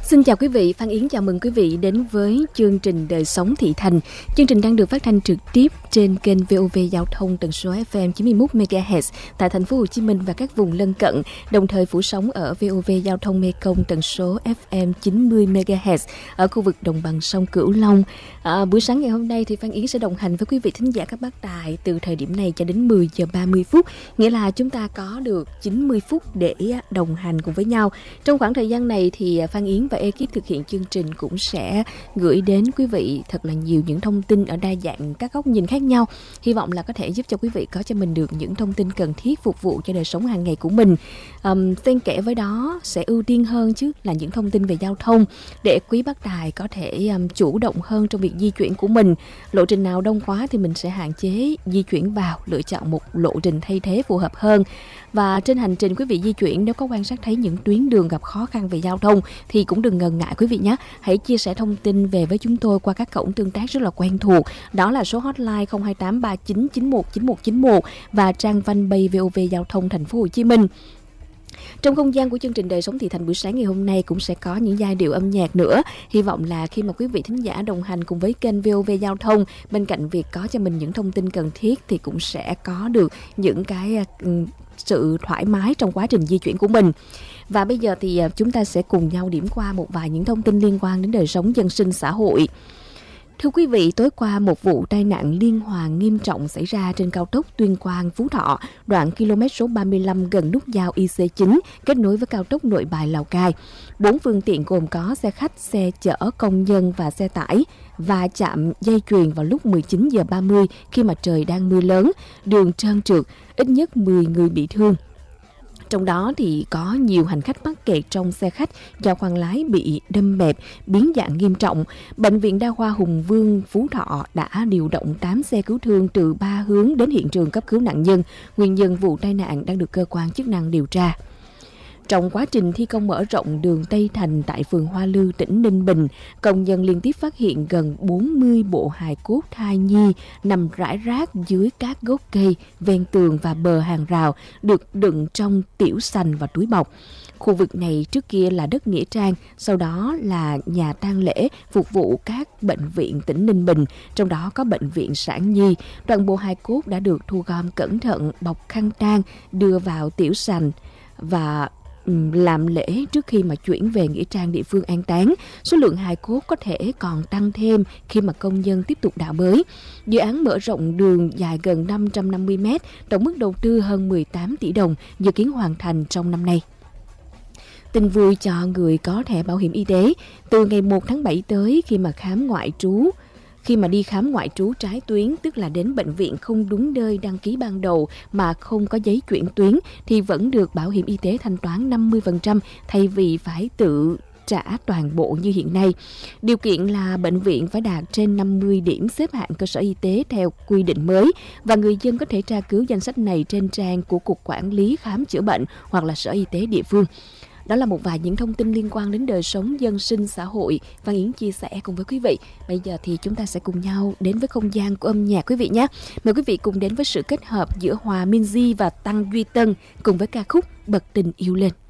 Xin chào quý vị, Phan Yến chào mừng quý vị đến với chương trình Đời sống thị thành. Chương trình đang được phát thanh trực tiếp trên kênh VOV Giao thông tần số FM 91 MHz tại thành phố Hồ Chí Minh và các vùng lân cận, đồng thời phủ sóng ở VOV Giao thông Mekong tần số FM 90 MHz ở khu vực đồng bằng sông Cửu Long. Buổi sáng ngày hôm nay thì Phan Yến sẽ đồng hành với quý vị thính giả các bác tài từ thời điểm này cho đến 10 giờ 30 phút, nghĩa là chúng ta có được 90 phút để đồng hành cùng với nhau. Trong khoảng thời gian này thì Phan Yến và ekip thực hiện chương trình cũng sẽ gửi đến quý vị thật là nhiều những thông tin ở đa dạng các góc nhìn khác nhau. Hy vọng là có thể giúp cho quý vị có cho mình được những thông tin cần thiết phục vụ cho đời sống hàng ngày của mình. Xen kẽ với đó sẽ ưu tiên hơn chứ là những thông tin về giao thông để quý bác tài có thể chủ động hơn trong việc di chuyển của mình. Lộ trình nào đông quá thì mình sẽ hạn chế di chuyển vào, lựa chọn một lộ trình thay thế phù hợp hơn. Và trên hành trình quý vị di chuyển, nếu có quan sát thấy những tuyến đường gặp khó khăn về giao thông thì cũng đừng ngần ngại quý vị nhé. Hãy chia sẻ thông tin về với chúng tôi qua các cổng tương tác rất là quen thuộc. Đó là số hotline 028 39 91 91 91 và trang fanpage VOV Giao thông thành phố Hồ Chí Minh. Trong không gian của chương trình Đời sống thị thành buổi sáng ngày hôm nay cũng sẽ có những giai điệu âm nhạc nữa. Hy vọng là khi mà quý vị thính giả đồng hành cùng với kênh VOV Giao thông, bên cạnh việc có cho mình những thông tin cần thiết thì cũng sẽ có được những cái sự thoải mái trong quá trình di chuyển của mình. Và bây giờ thì chúng ta sẽ cùng nhau điểm qua một vài những thông tin liên quan đến đời sống dân sinh xã hội. Thưa quý vị, tối qua một vụ tai nạn liên hoàn nghiêm trọng xảy ra trên cao tốc Tuyên Quang - Phú Thọ, đoạn km số 35 gần nút giao IC9 kết nối với cao tốc Nội Bài - Lào Cai. 4 phương tiện gồm có xe khách, xe chở công nhân và xe tải và chạm dây chuyền vào lúc 19 giờ 30 khi mà trời đang mưa lớn, đường trơn trượt, ít nhất 10 người bị thương. Trong đó thì có nhiều hành khách mắc kẹt trong xe khách do khoang lái bị đâm bẹp, biến dạng nghiêm trọng. Bệnh viện Đa khoa Hùng Vương Phú Thọ đã điều động 8 xe cứu thương từ 3 hướng đến hiện trường cấp cứu nạn nhân. Nguyên nhân vụ tai nạn đang được cơ quan chức năng điều tra. Trong quá trình thi công mở rộng đường Tây Thành tại phường Hoa Lư, tỉnh Ninh Bình, công nhân liên tiếp phát hiện gần 40 bộ hài cốt thai nhi nằm rải rác dưới các gốc cây, ven tường và bờ hàng rào, được đựng trong tiểu sành và túi bọc. Khu vực này trước kia là đất nghĩa trang, sau đó là nhà tang lễ phục vụ các bệnh viện tỉnh Ninh Bình, trong đó có bệnh viện Sản Nhi. Toàn bộ hài cốt đã được thu gom cẩn thận, bọc khăn tang, đưa vào tiểu sành và làm lễ trước khi mà chuyển về nghĩa trang địa phương an táng. Số lượng hài cốt có thể còn tăng thêm khi mà công nhân tiếp tục đào bới. Dự án mở rộng đường dài gần 550 m, tổng mức đầu tư hơn 18 tỷ đồng, dự kiến hoàn thành trong năm nay. Tin vui cho người có thẻ bảo hiểm y tế, từ ngày 1 tháng 7 tới khi mà đi khám ngoại trú trái tuyến, tức là đến bệnh viện không đúng nơi đăng ký ban đầu mà không có giấy chuyển tuyến, thì vẫn được bảo hiểm y tế thanh toán 50% thay vì phải tự trả toàn bộ như hiện nay. Điều kiện là bệnh viện phải đạt trên 50 điểm xếp hạng cơ sở y tế theo quy định mới, và người dân có thể tra cứu danh sách này trên trang của Cục Quản lý Khám chữa bệnh hoặc là Sở Y tế địa phương. Đó là một vài những thông tin liên quan đến đời sống dân sinh xã hội Phan Yến chia sẻ cùng với quý vị. Bây giờ thì chúng ta sẽ cùng nhau đến với không gian của âm nhạc quý vị nhé. Mời quý vị cùng đến với sự kết hợp giữa Hòa Minzy và Tăng Duy Tân cùng với ca khúc Bật Tình Yêu Lên.